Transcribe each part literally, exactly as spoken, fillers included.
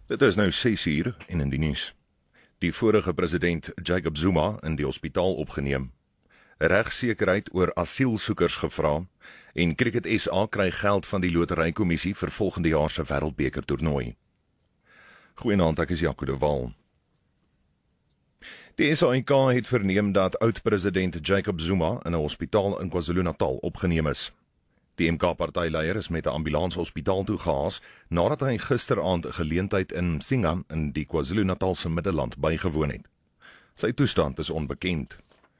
Dit is nou ses uur en in die nuus. Die vorige president Jacob Zuma in die hospitaal opgeneem. Regsekerheid oor asielsoekers gevra en Cricket S A kry geld van die loterykommissie vir volgende jaar se wêreldbeker toernooi. Goeienaand, ek is Jaco de Waal. Die S A I K het verneem dat oud-president Jacob Zuma in 'n hospitaal in KwaZulu-Natal opgeneem is. Die M K-partyleier is met 'n ambulans hospitaal toe gehaas nadat hy gisteraand 'n geleentheid in Msinga in die KwaZulu-Natalse Middelland bygewoon het. Sy toestand is onbekend.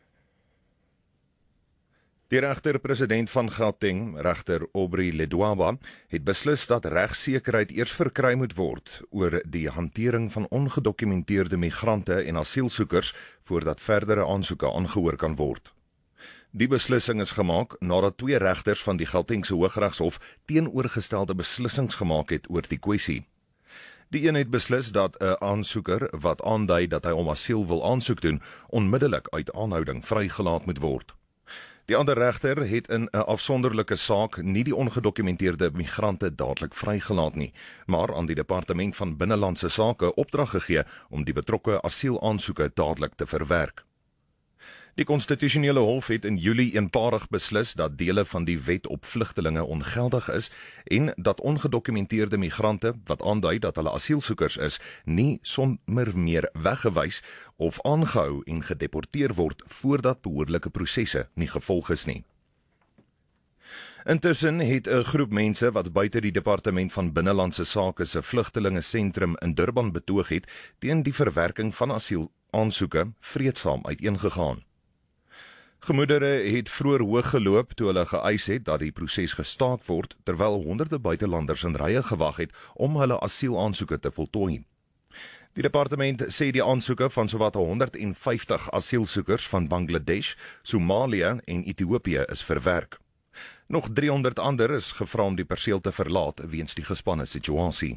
Die regter-president van Gauteng, regter Aubrey Ledwaba, het beslis dat regsekerheid eers verkry moet word oor die hantering van ongedokumenteerde migrante en asielsoekers voordat verdere aansoeke aangehoor kan word. Die beslissing is gemaak nadat twee regters van die Gautengse Hooggeregshof teenoorgestelde beslissings gemaak het oor die kwessie. Die een het beslis dat 'n aansoeker wat aandui dat hy om asiel wil aansoek doen, onmiddellik uit aanhouding vrygelaat moet word. Die ander regter het in 'n afsonderlike saak nie die ongedokumenteerde migrante dadelik vrygelaat nie, maar aan die Departement van Binnelandse Sake opdrag gegee om die betrokke asielaansoeke dadelik te verwerk. Die konstitusionele hof het in Julie eenparig beslis dat dele van die wet op vlugtelinge ongeldig is en dat ongedokumenteerde migrante wat aandui dat hulle asielsoekers is, nie sonder meer weggewys of aangehou en gedeporteer word voordat behoorlike prosesse nie gevolg is nie. Intussen het 'n groep mense wat buite die Departement van Binnelandse Sake se vlugtelingensentrum in Durban betoog het teen die verwerking van asielaansoeke vreedsaam uiteengegaan. Gemoedere het vroeër hoog geloop toe hulle geëis het dat die proses gestaak word, terwyl honderde buitelanders in rye gewag het om hulle asielaansoeke te voltooi. Die departement sê die aansoeke van sowat honderdvyftig asielsoekers van Bangladesh, Somalië en Ethiopië is verwerk. Nog driehonderd ander is gevra om die perseel te verlaat weens die gespanne situasie.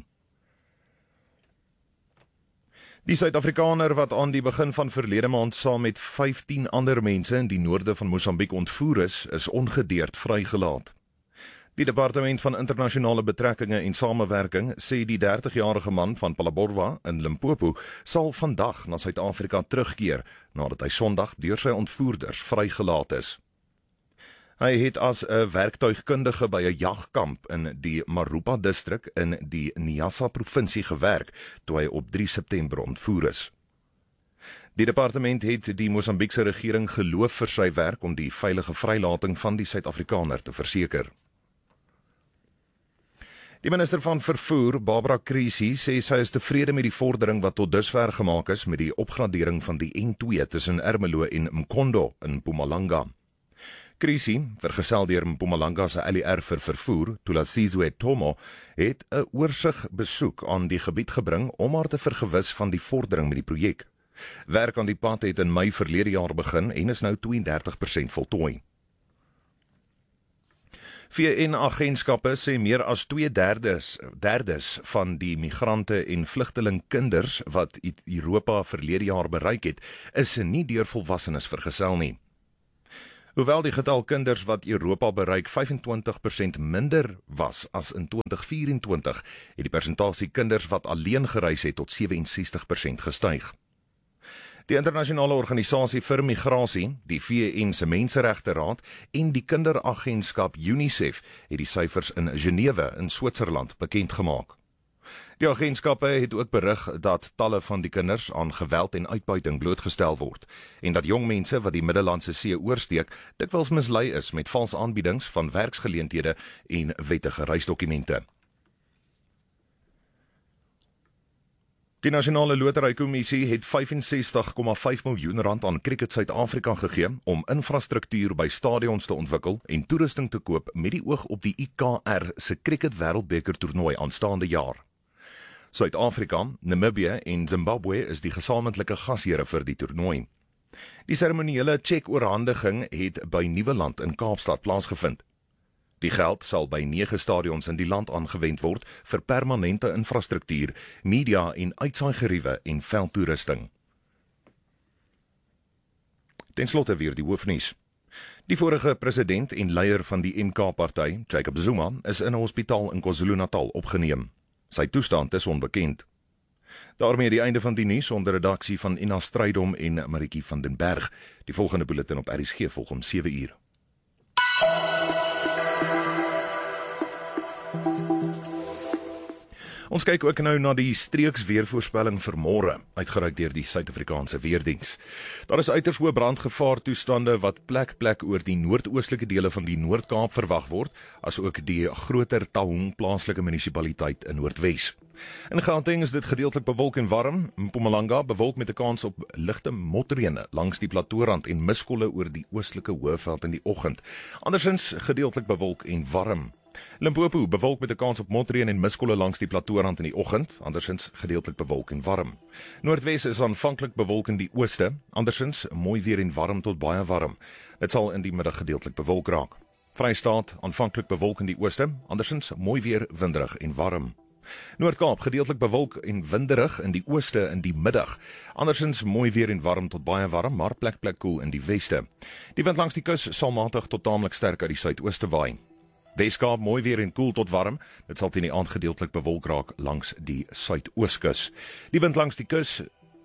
Die Suid-Afrikaner wat aan die begin van verlede maand saam met vyftien ander mense in die noorde van Mosambiek ontvoer is, is ongedeerd vrygelaat. Die Departement van Internasionale Betrekkinge en Samewerking sê die dertigjarige man van Phalaborwa in Limpopo sal vandag na Suid-Afrika terugkeer nadat hy Sondag deur sy ontvoerders vrygelaat is. Hy het as 'n werktuigkundige by 'n jagkamp in die Marupa distrik in die Niassa provinsie gewerk toe hy op drie September ontvoer is. Die departement het die Mosambiekse regering geloof vir sy werk om die veilige vrylating van die Suid-Afrikaner te verseker. Die minister van Vervoer, Barbara Creecy, sê sy is tevrede met die vordering wat tot dusver gemaak is met die opgradering van die N twee tussen Ermelo en Mkhondo in Mpumalanga. Creecy, vergesel deur Mpumalanga se L E R vir vervoer, Thulasizwe Tomo, het 'n oorsig besoek aan die gebied gebring om haar te vergewis van die vordering met die projek. Werk aan die pad het in Mei verlede jaar begin en is nou twee en dertig persent voltooi. V N-agentskappe sê meer as twee derdes, derdes van die migrante en vlugtelingkinders wat Europa verlede jaar bereik het, is nie deur volwassenes vergesel nie. Hoewel die getal kinders wat Europa bereik vyf en twintig persent minder was as in twintig vyf en twintig, het die persentasie kinders wat alleen gereis het tot sewe en sestig persent gestyg. Die internasionale organisasie vir migrasie, die V N se Menseregteraad en die kinderagentskap UNICEF het die syfers in Genewe in Switserland bekend gemaak. Die agentskappe het ook berig dat talle van die kinders aan geweld en uitbuiting blootgestel word en dat jong mense wat die Middellandse See oorsteek dikwels mislei is met vals aanbiedings van werksgeleenthede en wettige reisdokumente. Die Nasionale Loterykommissie het vyf en sestig komma vyf miljoen rand aan Cricket Suid-Afrika gegee om infrastruktuur by stadions te ontwikkel en toerusting te koop met die oog op die I K R se Cricket Wêreldbeker toernooi aanstaande jaar. Suid-Afrika, Namibië en Zimbabwe is die gesamentlike gasheere vir die toernooi. Die seremoniële tjek-oorhandiging het by Nieuweland in Kaapstad plaasgevind. Die geld sal by nege stadions in die land aangewend word vir permanente infrastruktuur, media en uitsaaigeriewe en veldtoerusting. Ten slotte weer die hoofnuus. Die vorige president en leier van die M K-party, Jacob Zuma, is in 'n hospitaal in KwaZulu-Natal opgeneem. Sy toestand is onbekend. Daarmee die einde van die nuus onder redaksie van Ina Strydom en Maritjie van den Berg. Die volgende bulletin op R S G volg om sewe uur. Ons kyk ook nou na die streeksweervoorspelling vir môre, uitgereik deur die Suid-Afrikaanse Weerdiens. Daar is uiters hoë brandgevaartoestande wat plek plek oor die noordoostelike dele van die Noord-Kaap verwag word, asook die groter Taung plaaslike munisipaliteit in Noordwes. In Gauteng is dit gedeeltelik bewolk en warm, Mpumalanga bewolk met 'n kans op ligte motreëne langs die plateaurand en miskolle oor die oostelike Hoëveld in die oggend. Andersins gedeeltelik bewolk en warm. Limpopo bewolk met 'n kans op motreën en miskolle langs die plateaurand in die oggend, andersins gedeeltelik bewolk en warm. Noordwes is aanvanklik bewolk in die ooste, andersins mooi weer en warm tot baie warm. Dit sal in die middag gedeeltelik bewolk raak. Vrystaat aanvanklik bewolk in die ooste, andersins mooi weer, winderig en warm. Noord-Kaap gedeeltelik bewolk en winderig in die ooste in die middag. Andersins mooi weer en warm tot baie warm, maar plek plek koel in die weste. Die wind langs die kus sal matig tot taamlik sterk uit die suidooste waai. Weskaap mooi weer en koel tot warm. Dit sal teen die aand gedeeltelik bewolk raak langs die suidooskus. Die wind langs die kus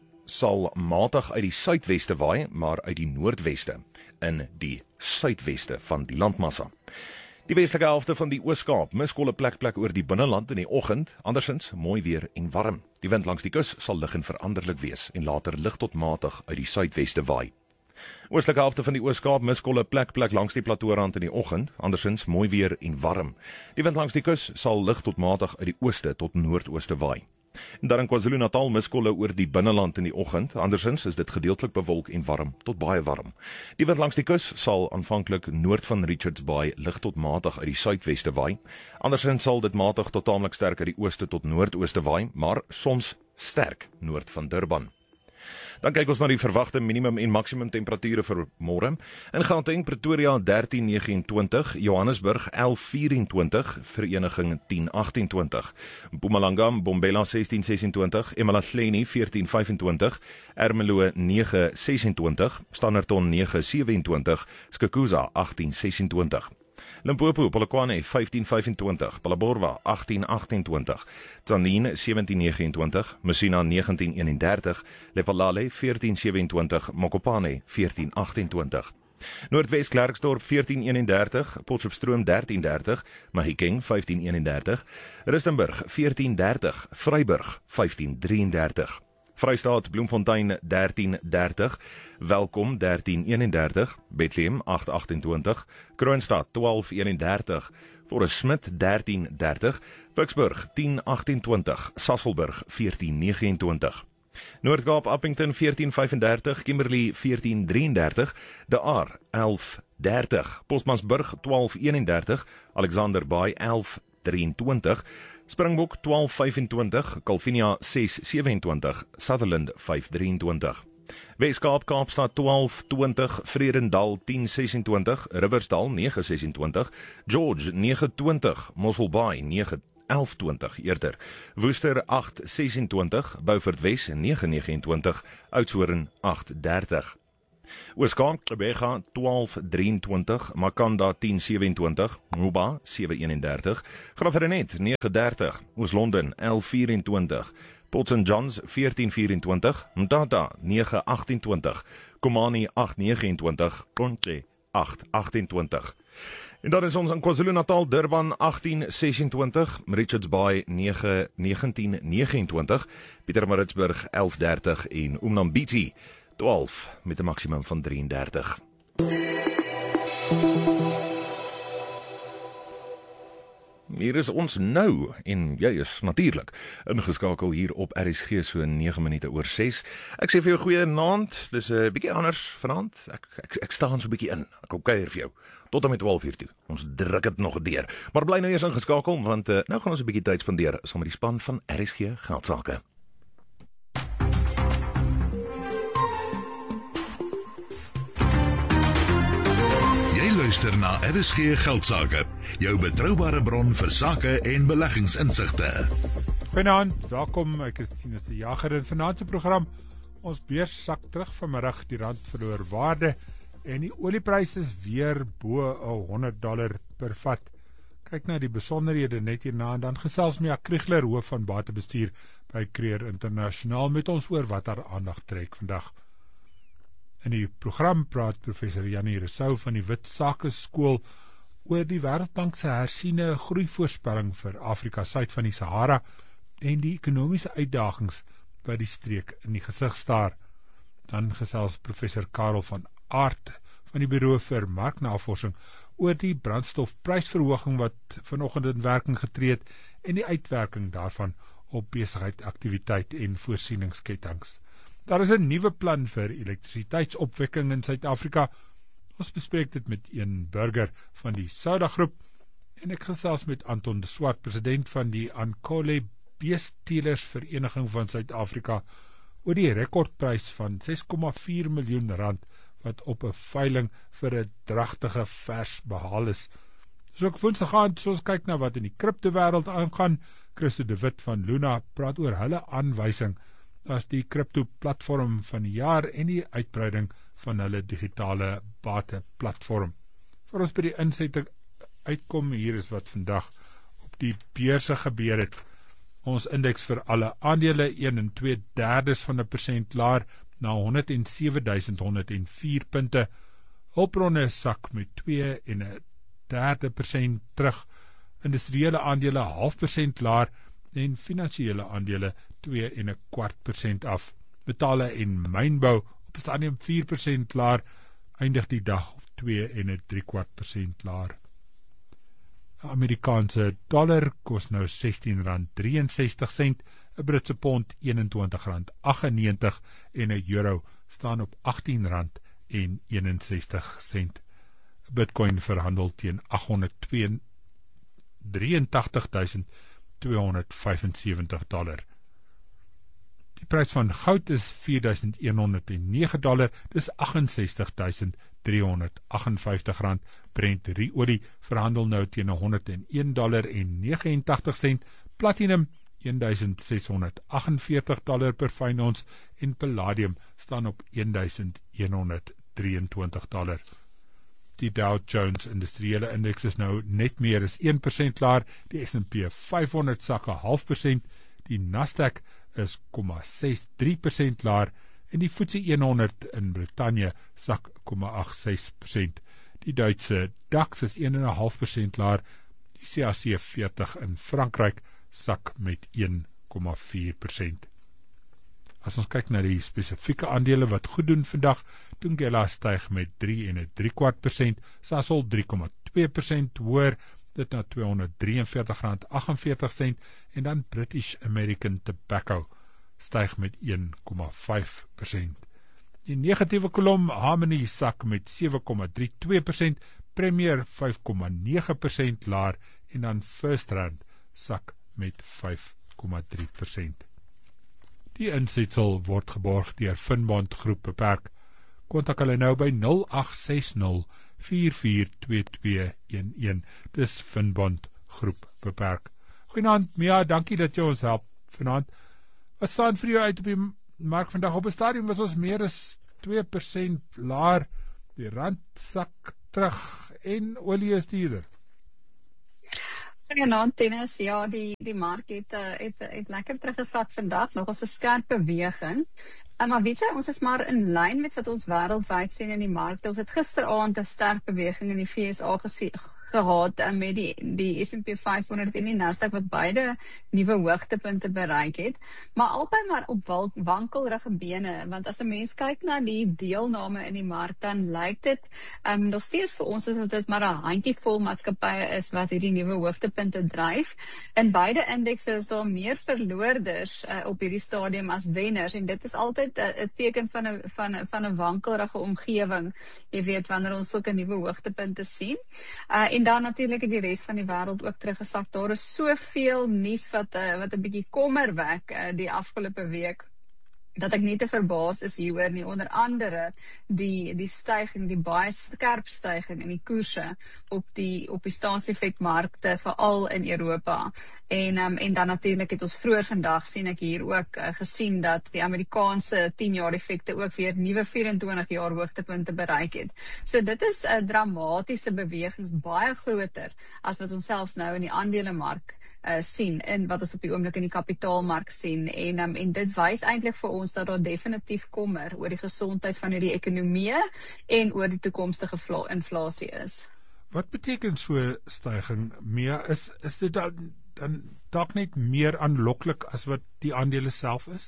sal matig uit die suidweste waai, maar uit die noordweste in die suidweste van die landmassa. Die westelike helfte van die Oos-Kaap miskolle plek plek oor die binneland in die oggend, andersins mooi weer en warm. Die wind langs die kus sal lig en veranderlik wees en later lig tot matig uit die suidweste waai. Oostelike helfte van die Oos-Kaap miskolle plek plek langs die plateaurand in die oggend, andersins mooi weer en warm. Die wind langs die kus sal lig tot matig uit die ooste tot noordooste waai. En dan in KwaZulu-Natal miskolle oor die binneland in die oggend, andersins is dit gedeeltelik bewolk en warm tot baie warm. Die wind langs die kus sal aanvanklik noord van Richards Bay lig tot matig uit die suidweste waai. Andersins sal dit matig tot taamlik sterk uit die ooste tot noordooste waai, maar soms sterk noord van Durban. Dan kyk ons na die verwagte minimum en maksimum temperature vir môre. In Gauteng, Pretoria dertien negenentwintig, Johannesburg elf vyerentwintig, Vereniging tien agtentwintig, Mpumalanga, Bombela sestien sesentwintig, eMalahleni veertien vyfentwintig, Ermelo nege sesentwintig, Standerton nege sewentwintig, Skukuza agtien sesentwintig. Limpopo, Polokwane vyftien vyfentwintig, Phalaborwa agtien agtentwintig, Tzaneen sewentien negenentwintig, Messina negentien eenendertig, Lephalale veertien sewentwintig, Mokopane veertien agtentwintig. Noordwes Klerksdorp veertien eenendertig, Potchefstroom dertien dertig, Mahikeng vyftien eenendertig, Rustenburg veertien dertig, Vryburg vyftien drieëndertig. Vrystaat Bloemfontein dertien dertig, Welkom dertien eenendertig, Bethlehem agt agtentwintig, Kroonstad twaalf eenendertig, Forest Smith dertien dertig, Vicksburg tien agtentwintig, Sasolburg veertien negenentwintig. Noord-Kaap Appington veertien vyfendertig, Kimberley veertien drieëndertig, De Aar elf dertig, Postmasburg twaalf eenendertig, Alexander Bay elf drieëntwintig, Springbok twaalf vyfentwintig, Calvinia ses sewentwintig, Sutherland vyf drieëntwintig. Weskaap Kaapstad twaalf twintig, Vredendal tien sesentwintig, Riversdal nege sesentwintig, George nege twintig, Mossel Bay nege elf twintig eerder, Woester agt sesentwintig, Beaufort Wes nege negenentwintig, Oudtshoorn agt dertig. Ooskaap, Gqeberha twaalf drieëntwintig, Makanda tien sewentwintig, Muba sewe eenendertig, Graafrenet nege dertig, Oos-London elf vyerentwintig, Port Saint Johns veertien vyerentwintig, Mthatha nege agtentwintig, Komani agt negenentwintig, Konke agt agtentwintig. En dan is ons in KwaZulu-Natal, Durban agtien sesentwintig, Richards Bay nege negentien negenentwintig, Pietermaritzburg elf dertig en Umnambiti twaalf met 'n maksimum van drieëndertig. Hier is ons nou, en jy is natuurlik ingeskakel hier op R S G so nege minute oor ses. Ek sê vir jou goeie aand, dis 'n uh, bietjie anders vanaand. Ek, ek, ek staan so 'n bietjie in, ek kom kuier vir jou, tot en met twaalf uur toe. Ons druk dit nog deur. Maar bly nou eers ingeskakel, want uh, nou gaan ons 'n bietjie tyd spandeer saam met die span van R S G Geldsaake. Luister na R S G Geldsaake, jou betroubare bron vir sake en beleggingsinsigte. Goeienaand, welkom, ek is Tinus die Jager in vanaand se program. Ons beurs sak terug vanmiddag, die rand verloor waarde en die oliepryse is weer bo honderd dollar per vat. kyk na die besonderhede net hierna en dan gesels Mia Kriegler, hoof van batebestuur by Creer Internasionaal, met ons oor wat haar aandag trek vandag. In die program praat professor Jannie Rousseau van die Wit Sake Skool oor die Wêreldbank se hersiene groeivoorspelling vir Afrika suid van die Sahara en die ekonomiese uitdagings wat die streek in die gesig staar. Dan gesels professor Karel van Aert van die Bureau vir Marknavorsing oor die brandstofprysverhoging wat vanoggend in werking getree het en die uitwerking daarvan op besigheid, aktiwiteit en voorsieningsketTINGS. Daar is 'n nuwe plan vir elektrisiteitsopwekking in Suid-Afrika. Ons bespreek dit met een burger van die Sauda Groep en ek gesels met Anton de Swart, president van die Ankole Beesteelers Vereniging van Suid-Afrika, oor die rekordprys van ses komma vier miljoen rand wat op 'n veiling vir 'n dragtige vers behaal is. So ek woensdag aand, soos kyk na wat in die kriptowêreld aangaan, Christo de Wit van Luna praat oor hulle aanwysing as die kripto-platform van die jaar en die uitbreiding van hulle digitale bate-platform. Voor ons by die insette uitkom, hier is wat vandag op die beurse gebeur het. Ons indeks vir alle aandele een en twee derdes van 'n persent laer na honderd en sewe duisend honderd en vier punte. Hulpbronne sak met twee en 'n derde persent terug. Industriële aandele half persent laer en finansiële aandele twee en 'n kwart persent af. Metale en mynbou op stadium vier persent laer, eindig die dag op twee en 'n drie kwart persent laer. Amerikaanse dollar kos nou sestien rand drieënsestig sent, 'n Britse pond eenentwintig rand aggennegentig en 'n euro staan op agttien rand en eenensestig sent. Bitcoin verhandel teen agthonderddrieëntagtig duisend tweehonderd vyfensewentig dollar. Die prys van goud is vier duisend honderd nege dollar, dis achtensestig duisend driehonderd aggenvyftig rand. Brent ruolie verhandel nou teen honderd en een dollar en negenentagtig sent, platinum een duisend ses honderd aggenveertig dollar per fyn ons en palladium staan op een duisend een honderd drieëntwintig dollar. Die Dow Jones Industriële Indeks is nou net meer as een persent laer, die S en P vyfhonderd sak 'n half persent, die Nasdaq is komma ses drie persent laer en die F T S E honderd in Brittanje sak komma agt ses persent. Die Duitse DAX is een en 'n half persent laer, die C A C veertig in Frankryk sak met een komma vier persent. As ons kyk na die spesifieke aandele wat goed doen vandag, Thungela styg met drie en 'n drie kwart persent, Sasol drie komma twee persent hoër, dit na tweehonderddrieënveertig rand aggenveertig sent en dan British American Tobacco styg met een komma vyf persent. Die negatiewe kolom Harmony sak met sewe komma drie twee persent, Premier vyf komma nege persent laer en dan FirstRand sak met vyf komma drie persent. Die insetsel word geborg deur Finbond Groep Beperk. Kontak hulle nou by nul agt ses nul vier vier twee twee een een. Dis Finbond Groep Beperk. Goeienaand Mia, dankie dat jy ons help vanaand. Wat staan vir jou uit op die mark vandag? Op 'n stadium was ons meer as twee persent laer, die rand sak terug en olie is duurder. Goeienaand Dennis, ja, die, die mark het, het, het lekker teruggesak vandag, nog as 'n skerp beweging. Um, maar weet jy, ons is maar in lyn met wat ons wêreldwyd sien in die markte. Ons het gisteraand 'n sterk beweging in die V S A gesien gehad uh, met die, die S en P vyfhonderd en die Nasdaq wat beide nuwe hoogtepunte bereik het, maar albei maar op wankelrige bene, want as 'n mens kyk na die deelname in die mark, dan lyk dit um, nog steeds vir ons asof dit maar 'n handjievol maatskappye is wat hierdie nuwe hoogtepunte dryf. In beide indekse is daar meer verloorders uh, op hierdie stadium as wenners, en dit is altyd 'n uh, teken van 'n van 'n van 'n wankelrige omgewing, jy weet, wanneer ons sulke nuwe hoogtepunte sien. Uh, En dan natuurlik in die res van die wêreld ook teruggesak. Daar is soveel nuus wat uh, wat 'n bietjie kommer wek uh, die afgelope week. dat ek nie te verbaas is hieroor nie, onder andere die die styging, die baie skerp styging in die koerse op die op die staatseffekmarkte, veral in Europa. En um, en dan natuurlik het ons vroeër vandag sien ek hier ook uh, gesien dat die Amerikaanse tien jaar effekte ook weer nuwe vyf en twintig jaar hoogtepunte bereik het. So dit is 'n uh, dramatiese bewegings, baie groter as wat ons selfs nou in die aandelemark Uh, sien, en wat ons op die oomblik in die kapitaalmark sien, en, um, en dit wys eintlik vir ons dat daar definitief kommer oor die gesondheid van hierdie ekonomie en oor die toekomstige inflasie is. Wat beteken so styging, Mia? Is, is dit dan, dan dalk net meer aanloklik as wat die aandele self is?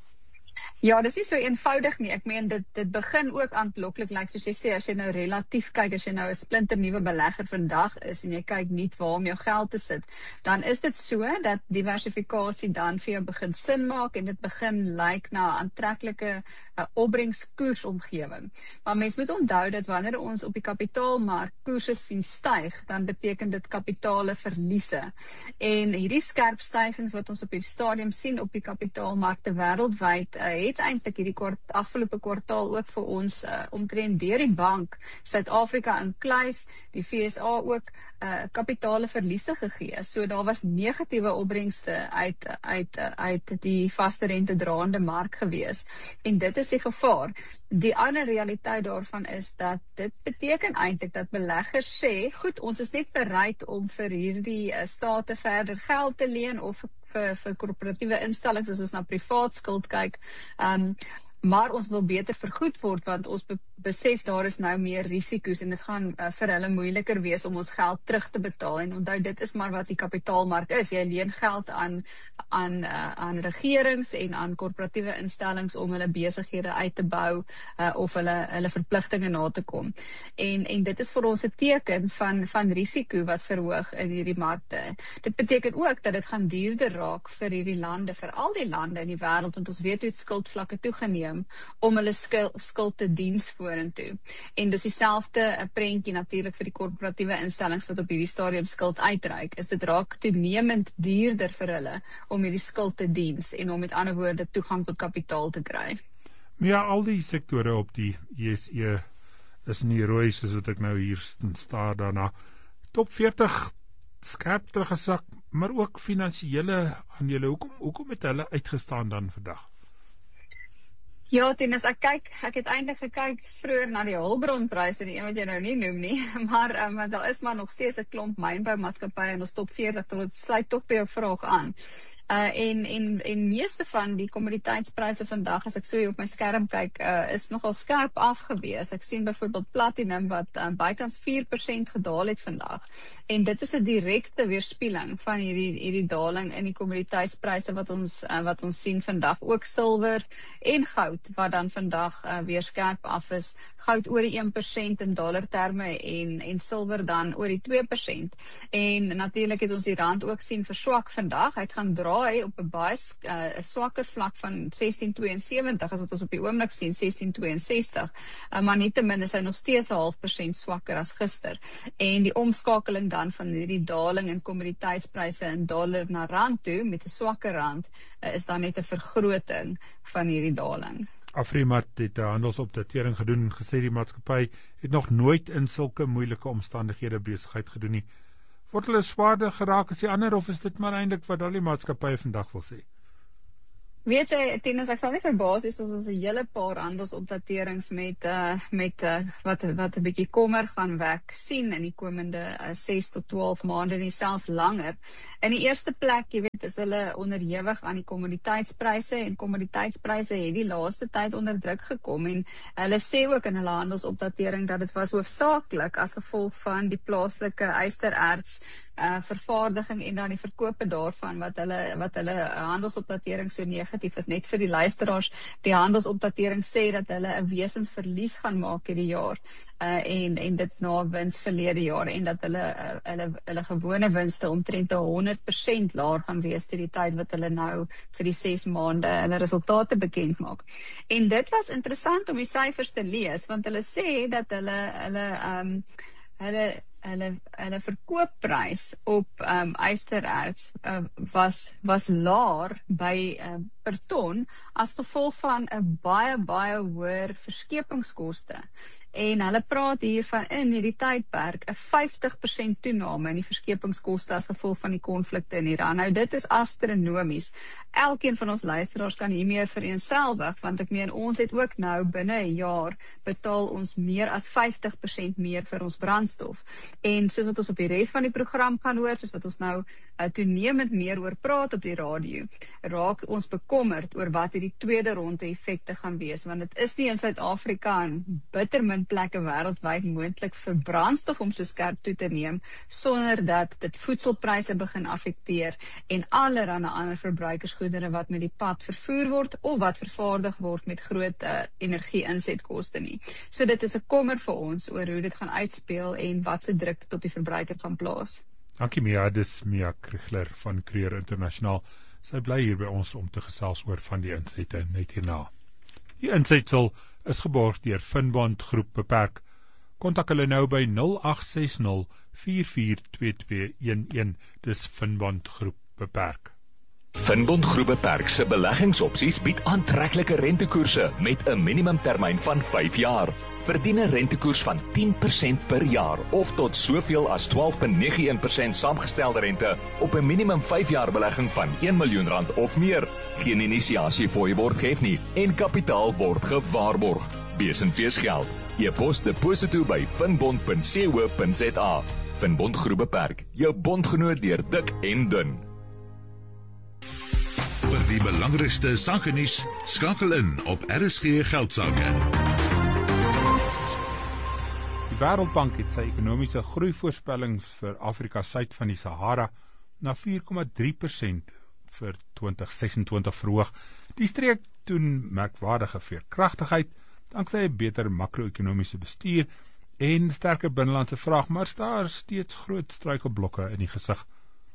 Ja, dis nie so eenvoudig nie. Ek meen, dit, dit begin ook aanloklik, like, soos jy sê, as jy nou relatief kyk, as jy nou 'n splinter nuwe belegger vandag is, en jy kyk nie waar om jou geld te sit, dan is dit so, dat diversifikasie dan vir jou begin sin maak, en dit begin lyk na 'n aantreklike uh, opbrengskoersomgewing. Maar mens moet onthou dat wanneer ons op die kapitaalmark koerse sien styg, dan beteken dit kapitale verliese. En hierdie skerp stygings wat ons op hierdie stadium sien op die kapitaalmarkte wêreldwyd, uh, het eintlik hierdie kwart, afgelope kwartaal ook vir ons uh, omtrent deur die bank, Suid-Afrika inkluis, die V S A ook, uh, kapitale verliese gegee. So daar was negatiewe opbrengste uit, uit, uit die vaste rente draande mark gewees. En dit is die gevaar. Die ander realiteit daarvan is dat dit beteken eintlik dat beleggers sê, goed, ons is net bereid om vir hierdie uh, state verder geld te leen, of vir, vir korporatiewe instellings, as ons na privaat skuld kyk, um, maar ons wil beter vergoed word, want ons be besef daar is nou meer risiko's, en dit gaan uh, vir hulle moeiliker wees om ons geld terug te betaal. En onthou, dit is maar wat die kapitaalmark is. Jy leen geld aan aan uh, aan regerings en aan korporatiewe instellings om hulle besighede uit te bou, uh, of hulle hulle verpligtinge na te kom. En en dit is vir ons 'n teken van van risiko wat verhoog in hierdie markte. Dit beteken ook dat dit gaan duurder raak vir hierdie lande, vir al die lande in die wêreld, want ons weet hoe skuldvlakke toegeneem om hulle skuld, skuld te diens vorentoe. En dis dieselfde prentjie natuurlik vir die korporatiewe instellings wat op hierdie stadium skuld uitreik. Is dit raak toenemend duurder vir hulle om hierdie skuld te diens, en om met ander woorde toegang tot kapitaal te kry. Ja, al die sektore op die J S E is nie rooi, soos wat ek nou hier staar daarna. Top veertig skerp teruggesak, maar ook finansiële aandele. Hoekom, hoekom het hulle uitgestaan dan vandag? Ja, Tinus, ek kyk, ek het eintlik gekyk vroeër na die hulpbronpryse, die een wat jy nou nie noem nie, maar um, daar is maar nog steeds 'n klomp mynboumaatskappye in ons top veertig, dit sluit tog by jou vraag aan. Uh, en, en, en meeste van die kommoditeitspryse vandag, as ek so hier op my skerm kyk, uh, is nogal skerp afgewees. Ek sien byvoorbeeld platinum wat uh, bykans vier persent gedaal het vandag. En dit is 'n direkte weerspieëling van hierdie hierdie daling in die kommoditeitspryse wat ons uh, wat ons sien vandag. Ook silwer en goud wat dan vandag uh, weer skerp af is. Goud oor die een persent in dollarterme, en en silwer dan oor die twee persent. En natuurlik het ons die rand ook sien verswak vandag. Hy het gaan dra op 'n baie uh, swakker vlak van sestien komma twee sewe, as wat ons op die oomblik sien, sestien komma twee ses, uh, maar nietemin is hy nog steeds 'n half persent swakker as gister. En die omskakeling dan van hierdie daling in kommoditeitspryse in dollar na rand toe, met 'n swakker rand, uh, is dan net 'n vergroting van hierdie daling. Afrimat het 'n handelsopdatering gedoen en gesê die maatskappy het nog nooit in sulke moeilike omstandighede besigheid gedoen nie. Word hulle swaarder geraak as die ander, of is dit maar eintlik wat al die maatskappye vandag wil sê? Weet jy, Tinus, ek sal nie verbaas wees as ons 'n hele paar handelsopdaterings met uh, met uh, wat wat 'n bietjie kommer gaan wek sien in die komende uh, ses tot twaalf maande, en selfs langer. In die eerste plek, jy weet, is hulle onderhewig aan die kommoditeitspryse, en kommoditeitspryse het die laaste tyd onder druk gekom, en hulle sê ook in hulle handelsopdatering dat dit was hoofsaaklik as gevolg van die plaaslike ystererts uh, vervaardiging en dan die verkope daarvan wat hulle wat hulle uh, handelsopdatering so negatief is. Net vir die luisteraars, die handelsopdatering sê dat hulle 'n wesensverlies gaan maak hierdie jaar, uh, en en dit na wins verlede jaar, en dat hulle uh, hulle hulle gewone winste omtrent honderd persent laer gaan wees te die tyd wat hulle nou vir die ses maande hulle resultate bekend maak. En dit was interessant om die syfers te lees, want hulle sê dat hulle hulle um, hulle hulle hulle verkoopprys op um, ystererts uh, was was laer by uh, per ton as gevolg van 'n baie baie hoër verskepingskoste. En hulle praat hier van in hierdie tydperk 'n vyftig persent toename in die verskepingskoste as gevolg van die konflikte in Iran. Nou dit is astronomies. Elkeen van ons luisteraars kan hiermee vereenselwig, want ek meen ons het ook nou binne 'n jaar betaal ons meer as vyftig persent meer vir ons brandstof. En soos wat ons op die res van die program gaan hoor, soos wat ons nou uh, toenemend meer oor praat op die radio, raak ons bekommerd oor wat hierdie tweede ronde effekte gaan wees, want dit is nie in Suid-Afrika en bitter min plekke wêreldwyd moontlik vir brandstof om so skerp toe te neem, sonder dat dit voedselpryse begin affekteer en allerlei ander verbruikersgoedere wat met die pad vervoer word of wat vervaardig word met groot uh, energie-insetkoste nie. So dit is 'n kommer vir ons oor hoe dit gaan uitspeel en wat se druk dit op die verbruiker gaan plaas. Dankie Mia, dis Mia Kriegler van Creer Internasionaal. Sy bly hier by ons om te gesels oor van die insette net hierna. Die insetsel is geborg deur Finbond Groep Beperk. Kontak hulle nou by nul agt ses nul vier vier twee twee een een. Dis Finbond Groep Beperk. Finbond Groep Beperk se beleggingsopsies bied aantreklike rentekoerse met 'n minimumtermyn van vyf jaar. Verdien 'n rentekoers van tien persent per jaar of tot soveel as twaalf komma nege een persent saamgestelde rente op 'n minimum vyf jaar belegging van een miljoen rand of meer. Geen inisiasie fooi word gehef nie en kapitaal word gewaarborg. Besenfees geld. E-pos deposito by finbond punt co punt za. Finbond Groep Beperk, jou bondgenoot deur dik en dun. Vir die belangrikste sakenuus, skakel in op R S G Geldsaake. Die Wêreldbank het sy ekonomiese groeivoorspellings vir Afrika suid van die Sahara na vier komma drie persent vir twintig ses en twintig verhoog. Die streek toon merkwaardige veerkragtigheid danksy 'n beter makro-ekonomiese bestuur en sterker binnelandse vraag, maar daar steeds groot struikelblokke in die gesig.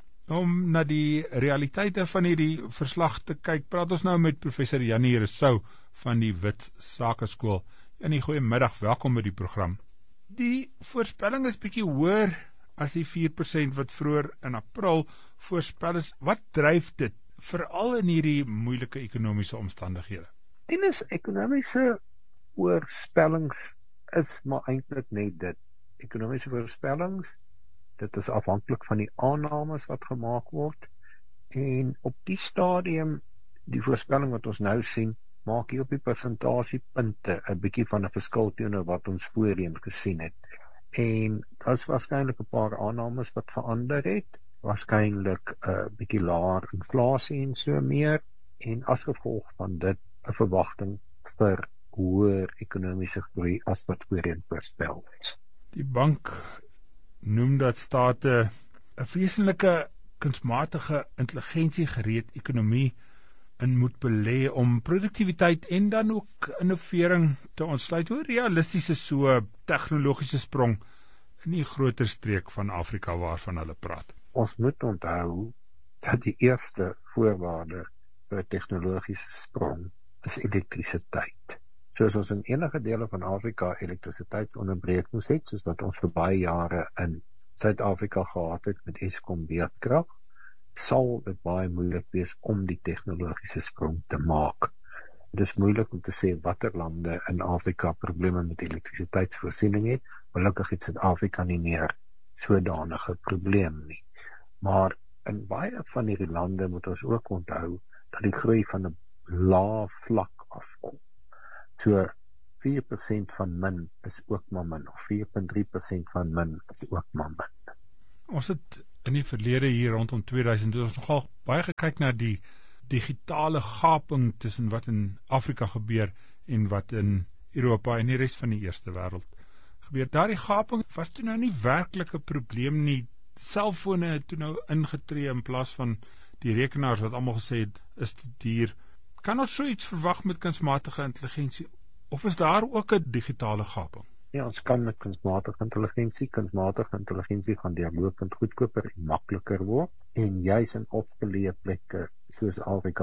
Om na die realiteite van hierdie verslag te kyk, praat ons nou met professor Jannie Rousseau van die Wits Sakeskool. Jannie, goeiemiddag, welkom by die program. Die voorspelling is bietjie hoër as die vier persent wat vroeër in April voorspel is. Wat dryf dit, veral in hierdie moeilike ekonomiese omstandighede? En is ekonomiese voorspellings is maar eintlik net dit. Ekonomiese voorspellings, dit is afhanklik van die aannames wat gemaak word. En op die stadium, die voorspelling wat ons nou sien, maak hier op die persentasiepunte 'n bietjie van 'n verskil teenoor wat ons voorheen gesien het. En daar is waarskynlik 'n paar aannames wat verander het, waarskynlik 'n uh, bietjie laer inflasie en so meer, en as gevolg van dit 'n verwagting vir hoër ekonomiese groei as wat voorheen voorspel is. Die bank noem dat state 'n wesenlike kunsmatige intelligensie gereed ekonomie in moet belê om produktiwiteit en dan ook innovering te ontsluit. Hoe realisties is so 'n tegnologiese sprong in die groter streek van Afrika waarvan hulle praat? Ons moet onthou dat die eerste voorwaarde vir 'n tegnologiese sprong is elektrisiteit. Soos ons in enige dele van Afrika elektrisiteitsonderbrekings het, soos wat ons vir baie jare in Suid-Afrika gehad het met Eskom beurtkrag, sal dit baie moeilik wees om die tegnologiese sprong te maak. Dit is moeilik om te sê watter lande in Afrika probleme met elektrisiteitsvoorsiening het. Gelukkig het Suid-Afrika nie meer sodanige probleem nie. Maar in baie van hierdie lande moet ons ook onthou dat die groei van 'n lae vlak afkom. So vier persent van min is ook maar min, of vier komma drie persent van min is ook maar min. Ons het in die verlede hier rondom tweeduisend, ons nogal baie gekyk na die digitale gaping tussen wat in Afrika gebeur en wat in Europa en die res van die eerste wêreld gebeur. Daardie gaping was toe nou nie werklik 'n probleem nie. Selfone het toe nou ingetree in plaas van die rekenaars wat almal gesê het is te duur. Kan ons so iets verwag met kunsmatige intelligensie, of is daar ook 'n digitale gaping? Ja, ons kan met kunsmatige intelligensie, kunsmatige intelligensie gaan deurlopend goedkoper en makliker word, en juis in afgeleë plekke soos Afrika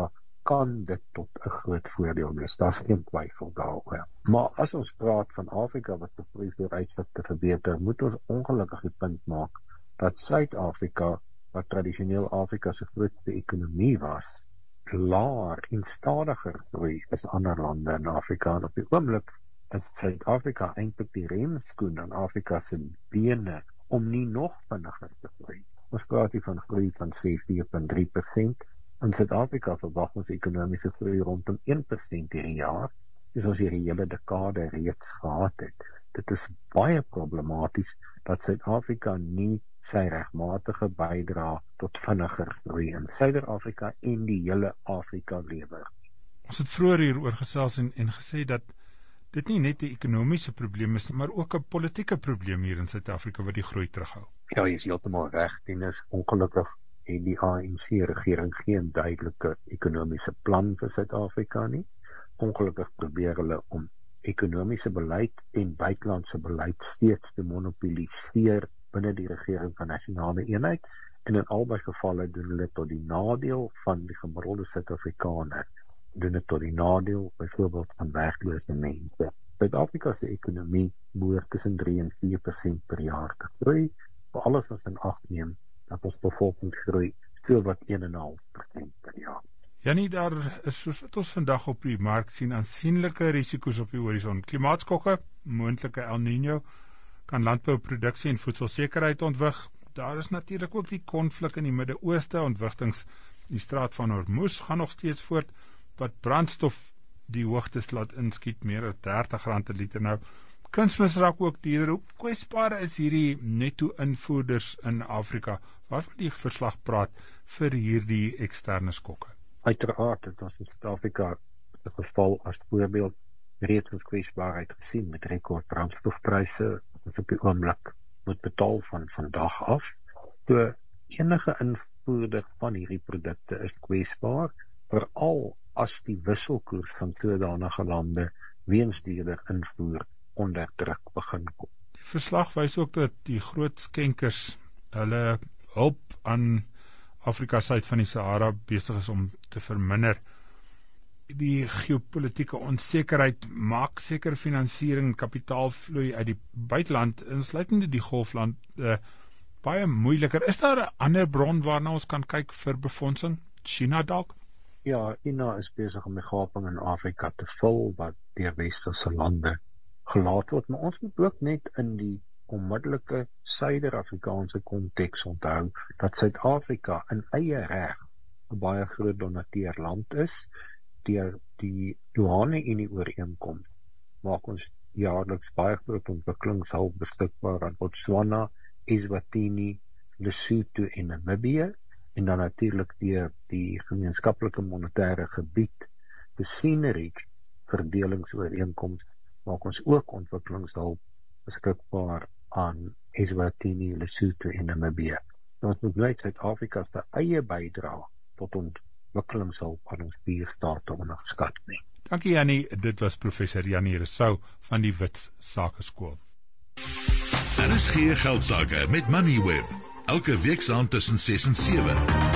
kan dit tot 'n groot voordeel wees. Daar's geen twyfel daaroor. Maar as ons praat van Afrika wat se vooruitsigte verbeter, moet ons ongelukkig die punt maak dat Suid-Afrika, wat tradisioneel Afrika se grootste ekonomie was, laer en stadiger groei as ander lande in Afrika. En op die oomblik is Suid-Afrika eintlik die remskoen aan Afrika se bene om nie nog vinniger te groei. Ons praat hier van groei van vier komma drie persent. In Suid-Afrika verwag ons ekonomiese groei rondom een persent hierdie jaar, soos ons hierdie hele dekade reeds gehad het. Dit is baie problematies dat Suid-Afrika nie sy regmatige bydrae tot vinniger groei in Suider-Afrika en die hele Afrika lewer. Ons het vroeër hier oor gesels en, en gesê dat dit nie net 'n ekonomiese probleem is, maar ook 'n politieke probleem hier in Suid-Afrika wat die groei terughou. Ja, jy is heeltemal reg, en is ongelukkig en die A N C-regering geen duidelike ekonomiese plan vir Suid-Afrika nie. Ongelukkig probeer hulle om ekonomiese beleid en buitelandse beleid steeds te monopoliseer binne die regering van nasionale eenheid, en in albei gevalle doen hulle tot die nadeel van die gemiddelde Suid-Afrikaner, doen dit tot die nadeel byvoorbeeld van werklose mense. Suid-Afrika se ekonomie behoort tussen drie en vier persent per jaar te groei, vir alles wat in ag neem dat ons bevolkingsgroei so wat een komma vyf persent per jaar. Janie, daar is, soos wat ons vandag op die mark sien, aansienlike risiko's op die horison. Klimaatskokke, moontlike El Niño, kan landbouproduksie en voedselsekerheid ontwrig. Daar is natuurlik ook die konflik in die Midde-Ooste, ontwrigtings die straat van Hormuz gaan nog steeds voort, wat brandstof die hoogtes laat inskiet, meer as dertig rand per liter nou. Kunsmis raak ook duurder. Hoe kwesbaar is hierdie netto-invoerders in Afrika, waarvan die verslag praat vir hierdie eksterne skokke? Uiteraard het ons in Suid-Afrika die geval as voorbeeld reeds ons kwesbaarheid gesien met rekord brandstofpryse wat op die oomblik moet betaal van vandag af. So enige invoerder van hierdie produkte is kwesbaar, veral as die wisselkoers van sodanige lande weens duurder invoer onder druk begin kom. Die verslag wys ook dat die groot skenkers hulle hulp aan Afrika suid van die Sahara besig is om te verminder. Die geopolitiese onsekerheid maak seker finansiering, kapitaalvloei uit die buiteland, insluitende die golfland, uh, baie moeiliker. Is daar 'n ander bron waarna ons kan kyk vir befondsing? China dalk? Ja, China is besig om die gaping in Afrika te vul wat deur westerse lande gelaat word, maar ons moet ook net in die onmiddellike Suider-Afrikaanse konteks onthou dat Suid-Afrika in eie reg 'n baie groot donateur land is. Deur die douane-unie ooreenkoms maak ons jaarliks baie groot ontwikkelingshulp beskikbaar aan Botswana, Eswatini, Lesotho en Namibië, en dan natuurlik deur die gemeenskaplike monetêre gebied, die Scenery verdelingsooreenkoms, maak ons ook ontwikkelingshulp beskikbaar aan Eswatini, Lesotho en Namibië. Ons moet nooit Suid-Afrika se eie bydrae tot ontwikkelingshulp aan ons buurstate onderskat nie. Dankie Jannie, dit was professor Jannie Rousseau van die Wits Sakeskool. R S G Geldsaake met Moneyweb, elke week saam tussen ses en sewe.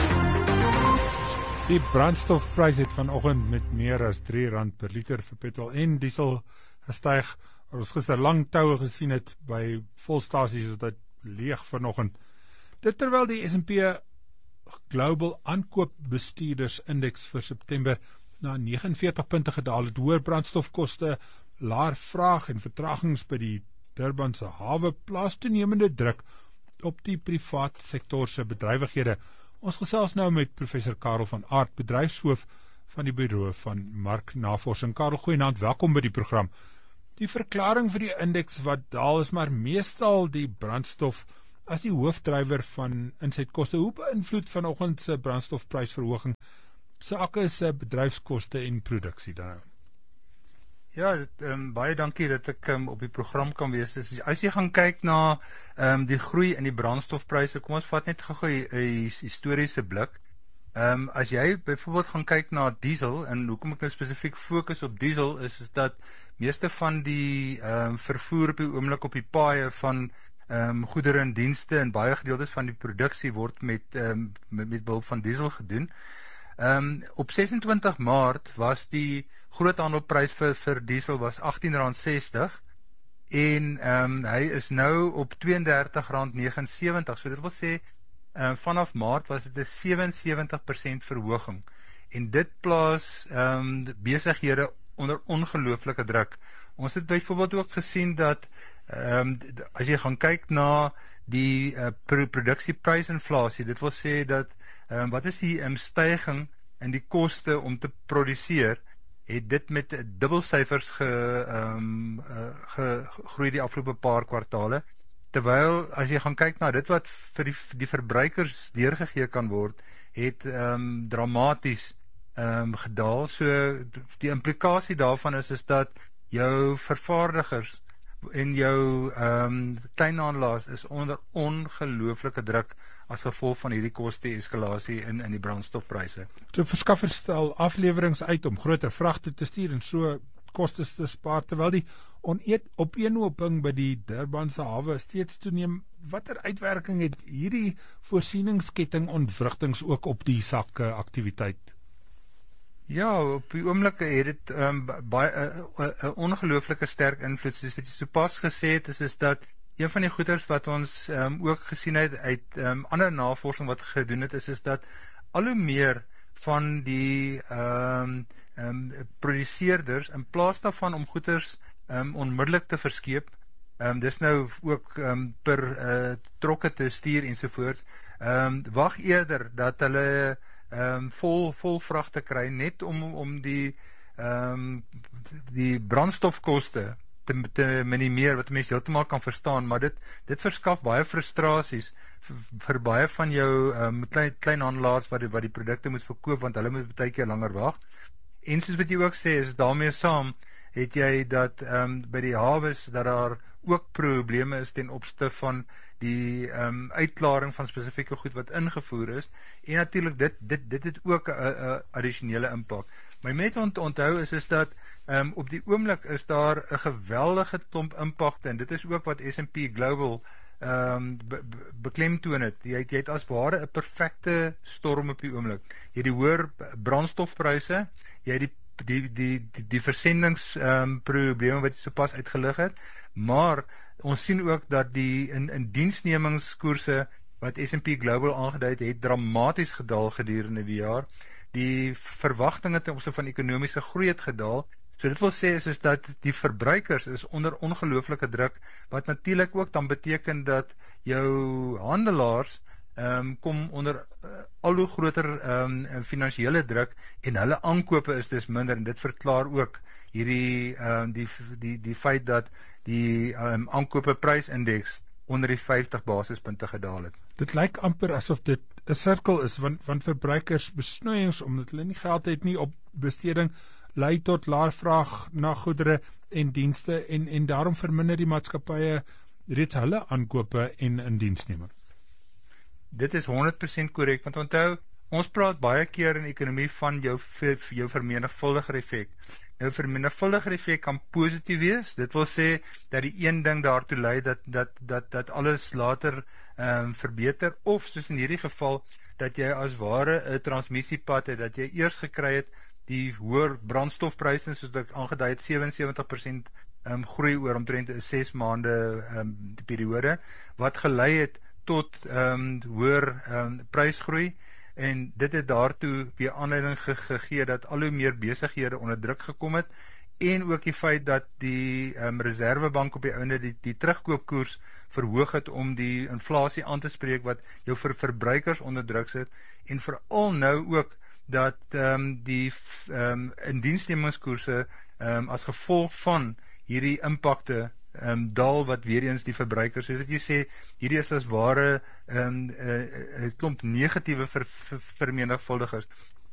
Die brandstofprys het vanoggend met meer as drie rand per liter vir petrol en diesel gestyg. Ons gister lang toue gesien het by volstasies wat dit leeg vanoggend. Dit terwyl die S en P Global aankoopbestuurdersindeks vir September na negenenveertig punte gedaal het. Hoër brandstofkoste, laer vraag en vertragings by die Durbanse hawe plaas toenemende druk op die privaat sektor se bedrywighede. Ons gesels nou met professor Karel van Aart, bedryfshoof van die Buro van Marknavorsing. Karel, goeienaand, welkom by die program. Die verklaring vir die indeks wat daal is maar meestal die brandstof as die hoofdrywer van insetkoste. Hoe beïnvloed vanoggend se brandstofprysverhoging sake se bedryfskoste en produksie dan? Ja, dit, um, baie dankie dat ek um, op die program kan wees. As, as jy gaan kyk na um, die groei in die brandstofpryse, kom ons vat net gou 'n historiese blik. Um, as jy byvoorbeeld gaan kyk na diesel, en hoekom ek nou spesifiek fokus op diesel, is, is dat meeste van die um, vervoer op die oomblik op die paaie van um, goedere en dienste en baie gedeeltes van die produksie word met, um, met, met behulp van diesel gedoen. Um, op ses en twintig Maart was die groothandelprys vir, vir diesel was agttien rand sestig en um, hy is nou op twee en dertig rand negenensewentig. So dit wil sê, uh, vanaf Maart was dit 'n sewe en sewentig persent verhoging. En dit plaas um, besighede onder ongelooflike druk. Ons het byvoorbeeld ook gesien dat um, as jy gaan kyk na die uh, produksieprysinflasie, dit wil sê dat um, wat is die um, styging in die koste om te produseer, het dit met dubbelsyfers ge, um, uh, gegroei die afgelope paar kwartale, terwyl as jy gaan kyk na dit wat vir die, die verbruikers deurgegee kan word, het um, dramaties um, gedaal. So die implikasie daarvan is, is dat jou vervaardigers en jou um, kleinhandelaars is onder ongelooflike druk as gevolg van hierdie koste-eskalasie in, in die brandstofpryse. So verskaffers stel aflewerings uit om groter vragte te stuur en so kostes te spaar, terwyl die oneet, opeenhoping by die Durbanse hawe steeds toeneem. Watter uitwerking het hierdie voorsieningsketting ontwrigtings ook op die sakke aktiwiteit? Ja, op die oomblik het dit um, baie 'n ongelooflike sterk invloed, soos wat jy sopas gesê het, is, is dat een van die goeders wat ons um, ook gesien het uit um, ander navorsing wat gedoen het, is, is dat al hoe meer van die um, um, produseerders, in plaas daarvan om goeders um, onmiddellik te verskeep, um, dis nou ook um, per uh, trokke te stuur ensovoorts, um, wag eerder dat hulle um, vol, vol vragte kry, net om, om die, um, die brandstofkoste te, te minimeer, wat mense heeltemal kan verstaan, maar dit, dit verskaf baie frustrasies vir, vir baie van jou um, klein, kleinhandelaars wat die, wat die produkte moet verkoop, want hulle moet baie keer langer wag. En soos wat jy ook sê, is daarmee saam, het jy dat um, by die hawes, dat daar ook probleme is ten opsigte van die um, uitklaring van spesifieke goed wat ingevoer is, en natuurlik dit, dit, dit het ook 'n addisionele impak. My met ont, onthou is, is dat um, op die oomblik is daar 'n geweldige klomp impakte, en dit is ook wat S and P Global um, be, be, beklemtoon het. Jy, jy het as ware 'n perfekte storm op die oomblik. Jy het die hoër brandstofpryse, jy het die die die die, die versendingsprobleme um, wat jy sopas uitgelig het, maar ons sien ook dat die in, in diensnemingskoerse wat S and P Global aangedui het, het dramaties gedaal gedurende die jaar. Die verwagtinge ten opsigte van ekonomiese groei het gedaal. So dit wil sê is, is dat die verbruikers is onder ongelooflike druk, wat natuurlik ook dan beteken dat jou handelaars Um, kom onder uh, al hoe groter um, finansiële druk, en hulle aankope is dus minder, en dit verklaar ook hierdie um, die, die, die feit dat die um, aankope prysindeks onder die vyftig basispunte gedaal het. Dit lyk amper asof dit 'n sirkel is, want, want verbruikers besnoeiings, omdat hulle nie geld het nie op besteding, lei tot laer vraag na goedere en dienste, en, en daarom verminder die maatskappye reeds hulle aankope en indiensneming. Dit is honderd persent korrek, want onthou, ons praat baie keer in ekonomie van jou, jou vermenigvuldiger effek. Nou, vermenigvuldiger effek kan positief wees, dit wil sê dat die een ding daartoe lei dat, dat, dat, dat alles later um, verbeter, of soos in hierdie geval, dat jy as ware 'n transmissiepad het, dat jy eers gekry het die hoër brandstofpryse, soos ek aangedui het, sewe en sewentig persent um, groei oor omtrent 'n ses maande um, periode, wat gelei het tot um, hoër um, prysgroei, en dit het daartoe weer aanleiding ge gegee dat al hoe meer besighede onder druk gekom het, en ook die feit dat die um, Reservebank op die einde die, die terugkoopkoers verhoog het om die inflasie aan te spreek wat jou vir verbruikers onder druk sit, en veral nou ook dat um, die um, indiensnemingskoerse um, as gevolg van hierdie impakte Um, daal wat weer eens die verbruikers, so dat jy sê, hierdie is as ware um, uh, uh, klomp negatiewe ver, ver, vermenigvuldigers